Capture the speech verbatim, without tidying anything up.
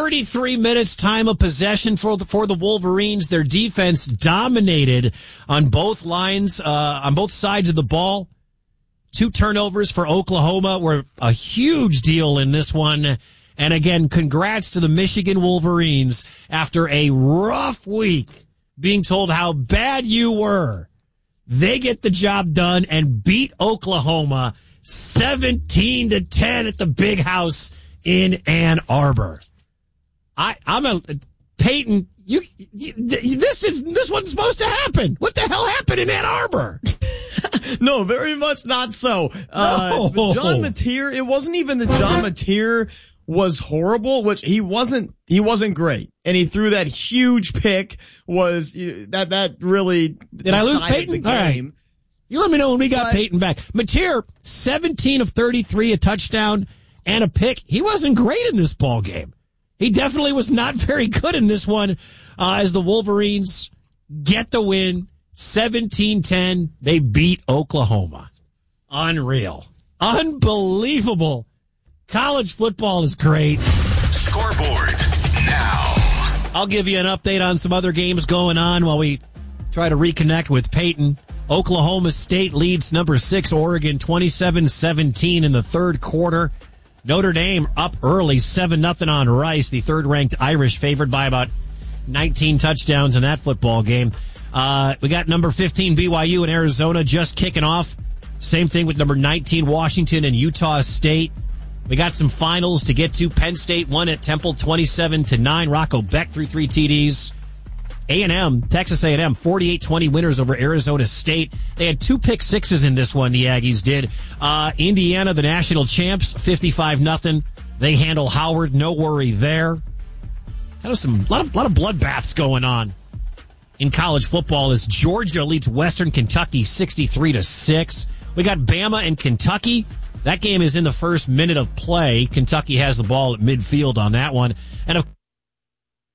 thirty-three minutes time of possession for the, for the Wolverines. Their defense dominated on both lines, uh, on both sides of the ball. Two turnovers for Oklahoma were a huge deal in this one. And again, congrats to the Michigan Wolverines after a rough week being told how bad you were. They get the job done and beat Oklahoma seventeen to ten at the Big House in Ann Arbor. I, I'm a Peyton. You, you, this is this wasn't supposed to happen. What the hell happened in Ann Arbor? No, very much not so. Uh, no. John Mateer. It wasn't even that John Mateer was horrible, which he wasn't. He wasn't great, and he threw that huge pick. Was that that really did I lose Peyton? The game. All right. You let me know when we got but, Peyton back. Mateer, seventeen of thirty-three, a touchdown and a pick. He wasn't great in this ball game. He definitely was not very good in this one. Uh, as the Wolverines get the win, seventeen ten, they beat Oklahoma. Unreal, unbelievable. College football is great. Scoreboard now. I'll give you an update on some other games going on while we try to reconnect with Peyton. Oklahoma State leads number six Oregon twenty-seven seventeen in the third quarter. Notre Dame up early, seven nothing on Rice. The third-ranked Irish favored by about nineteen touchdowns in that football game. Uh, we got number fifteen B Y U in Arizona just kicking off. Same thing with number nineteen Washington and Utah State. We got some finals to get to. Penn State won at Temple twenty-seven to nine. Rocco Beck threw three T Ds. A and M, Texas A and M, forty-eight twenty winners over Arizona State. They had two pick sixes in this one, the Aggies did. Uh, Indiana, the national champs, fifty-five nothing. They handle Howard, no worry there. Kind of some, lot of, lot of bloodbaths going on in college football as Georgia leads Western Kentucky sixty-three to six. We got Bama and Kentucky. That game is in the first minute of play. Kentucky has the ball at midfield on that one. And of